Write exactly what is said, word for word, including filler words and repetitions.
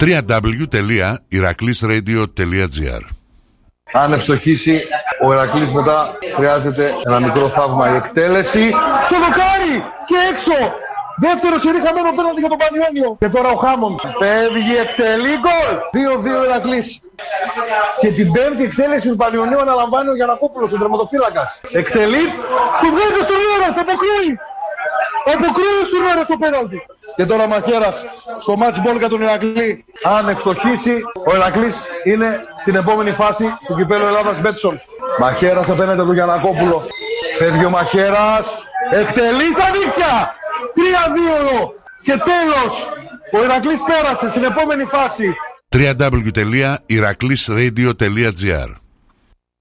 double-u double-u double-u τελεία ηρακλής ρέιντιο τελεία τζι άρ. Αν ευστοχίσει ο Ηρακλής, μετά χρειάζεται ένα μικρό θαύμα η εκτέλεση. Στο δοκάρι και έξω! Δεύτερο σερί χαμένο πέναλτι για τον Πανιόνιο. Και τώρα ο Χάμον φεύγει, εκτελεί, γκολ! δύο δύο Ηρακλής. Και την πέμπτη εκτέλεση του Πανιονίου αναλαμβάνει ο Γιαννακόπουλος, ο τερματοφύλακας. Εκτελεί, του βγάζει στον Λέρας, αποκρούει! Αποκρούει στον Λέρας το πέναλτι. Και τώρα Μαχαίρας στο match ball για τον Ηρακλή. Αν ευστοχίσει, ο Ηρακλής είναι στην επόμενη φάση του κυπέλλου Ελλάδας Μπέτσον. Μαχαίρας απέναντι από τον Γιαννακόπουλο. Φεύγει ο Μαχαίρας, εκτελεί στα δίχτυα! τρία δύο και τέλος! Ο Ηρακλής πέρασε στην επόμενη φάση. double-u double-u double-u τελεία ηρακλής ρέιντιο τελεία τζι άρ